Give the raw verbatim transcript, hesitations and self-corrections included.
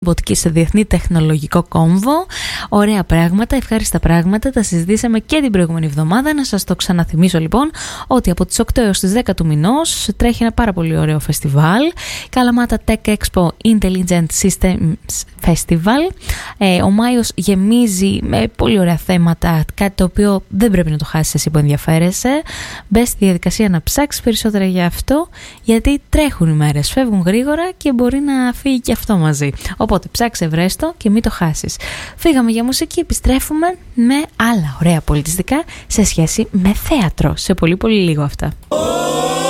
ρομποτική σε διεθνή τεχνολογικό κόμβο. Ωραία πράγματα, ευχάριστα πράγματα. Τα συζητήσαμε και την προηγούμενη εβδομάδα. Να σας το ξαναθυμίσω λοιπόν ότι από τις οκτώ έως τις δέκα του μηνός τρέχει ένα πάρα πολύ ωραίο φεστιβάλ. Καλαμάτα Tech Expo Intelligent Systems Festival. Ε, ο Μάιος γεμίζει με πολύ ωραία θέματα, κάτι το οποίο δεν πρέπει να το χάσεις εσύ που ενδιαφέρεσαι. Μπες στη διαδικασία να ψάξεις περισσότερα για αυτό, γιατί τρέχουν οι μέρες, φεύγουν γρήγορα και μπορεί να φύγει και αυτό μαζί. Οπότε ψάξε βρέστο και μην το χάσεις. Φύγαμε για μουσική, επιστρέφουμε με άλλα ωραία πολιτιστικά σε σχέση με θέατρο. Σε πολύ πολύ λίγο αυτά.